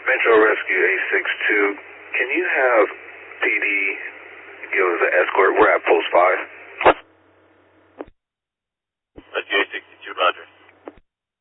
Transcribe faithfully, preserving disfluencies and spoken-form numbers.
Metro Rescue eight six two, can you have P D give us an escort? We're at post five.